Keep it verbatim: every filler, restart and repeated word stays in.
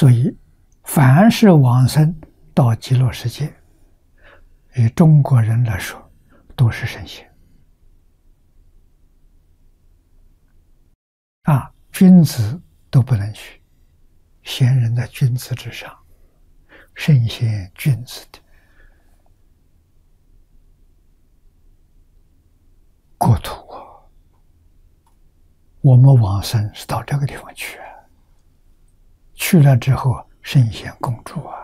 所以，凡是往生到极乐世界，以中国人来说，都是圣贤啊，君子都不能去，贤人在君子之上，圣贤君子的国土啊，我们往生是到这个地方去，去了之后圣贤共住啊。